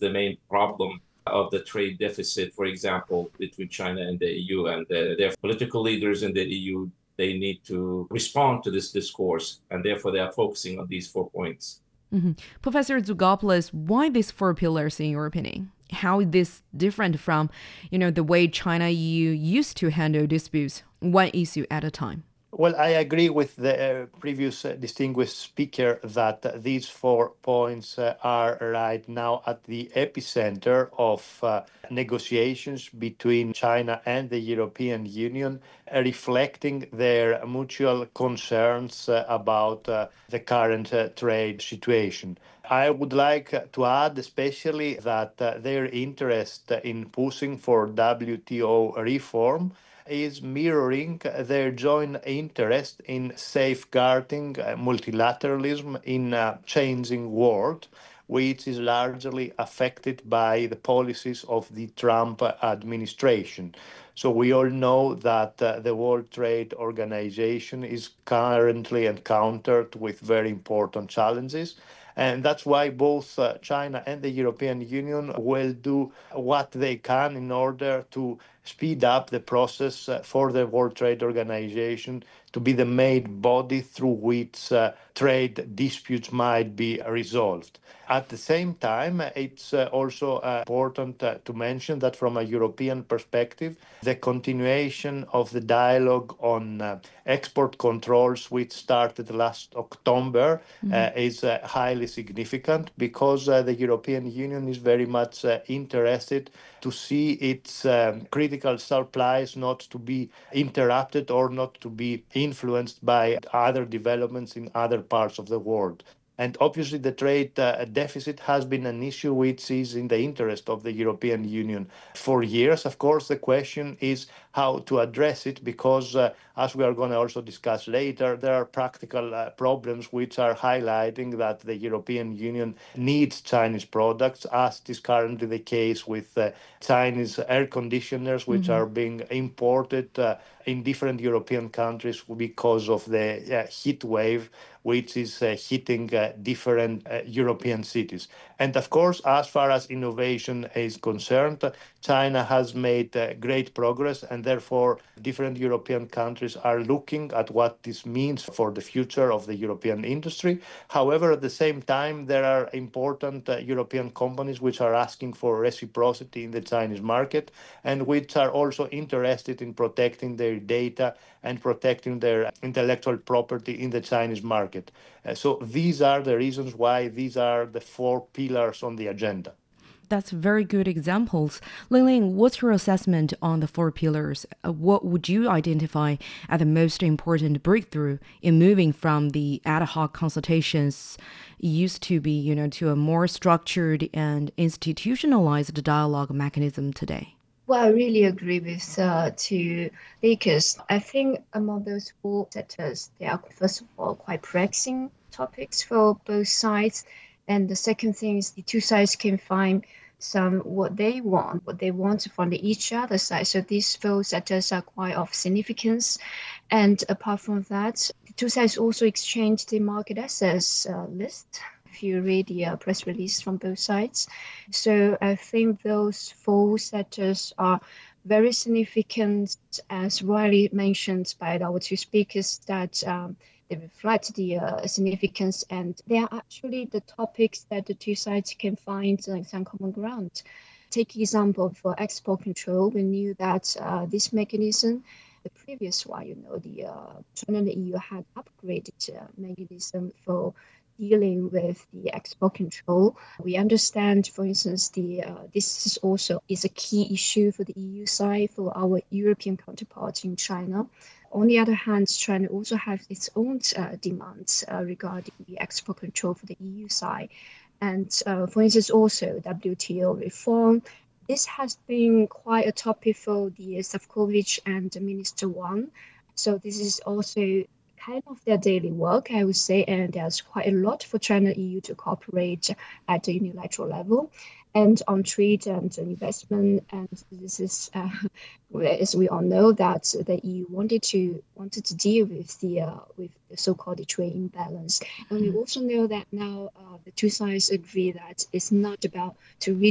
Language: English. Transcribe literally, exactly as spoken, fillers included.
the main problem of the trade deficit, for example, between China and the E U. And uh, their political leaders in the E U, they need to respond to this discourse, and therefore they are focusing on these four points. Mm-hmm. Professor Zougopoulos, why these four pillars in your opinion? How is this different from, you know, the way China E U used to handle disputes, one issue at a time? Well, I agree with the uh, previous uh, distinguished speaker that uh, these four points uh, are right now at the epicenter of uh, negotiations between China and the European Union, uh, reflecting their mutual concerns uh, about uh, the current uh, trade situation. I would like to add especially that uh, their interest in pushing for W T O reform is mirroring their joint interest in safeguarding multilateralism in a changing world, which is largely affected by the policies of the Trump administration. So we all know that uh, the World Trade Organization is currently encountered with very important challenges. And that's why both uh, China and the European Union will do what they can in order to speed up the process uh, for the World Trade Organization to be the main body through which uh, trade disputes might be resolved. At the same time, it's uh, also uh, important uh, to mention that from a European perspective, the continuation of the dialogue on uh, export controls, which started last October, mm-hmm. uh, is uh, highly significant because uh, the European Union is very much uh, interested to see its um, critical supplies not to be interrupted or not to be influenced by other developments in other parts of the world. And obviously, the trade uh, deficit has been an issue which is in the interest of the European Union for years. Of course, the question is how to address it because, uh, as we are going to also discuss later, there are practical uh, problems which are highlighting that the European Union needs Chinese products, as is currently the case with uh, Chinese air conditioners, which mm-hmm. are being imported uh, in different European countries because of the uh, heat wave which is uh, hitting uh, different uh, European cities. And of course, as far as innovation is concerned, China has made uh, great progress, and therefore different European countries are looking at what this means for the future of the European industry. However, at the same time, there are important uh, European companies which are asking for reciprocity in the Chinese market and which are also interested in protecting their data and protecting their intellectual property in the Chinese market. Uh, so these are the reasons why these are the four pillars on the agenda. That's very good examples. Ling-Ling, what's your assessment on the four pillars? Uh, what would you identify as the most important breakthrough in moving from the ad hoc consultations used to be, you know, to a more structured and institutionalized dialogue mechanism today? Well, I really agree with uh, two speakers. I think among those four sectors, they are, first of all, quite pressing topics for both sides. And the second thing is the two sides can find some what they want, what they want from the each other side. So these four sectors are quite of significance. And apart from that, the two sides also exchange the market access uh, list. If you read the uh, press release from both sides. So I think those four sectors are very significant, as rightly mentioned by our two speakers, that um, they reflect the uh, significance, and they are actually the topics that the two sides can find uh, some common ground. Take example for export control. We knew that uh, this mechanism, the previous one, you know, the uh, China and the E U had upgraded uh, mechanism for dealing with the export control. We understand, for instance, the uh, this is also is a key issue for the E U side, for our European counterparts in China. On the other hand, China also has its own uh, demands uh, regarding the export control for the E U side. And uh, for instance, also W T O reform. This has been quite a topic for the Sefcovic and Minister Wang. So this is also kind of their daily work, I would say, and there's quite a lot for China and E U to cooperate at the unilateral level. And on trade and investment, and this is, uh, as we all know, that the E U wanted to wanted to deal with the uh, with the so-called trade imbalance. And we also know that now uh, the two sides agree that it's not about to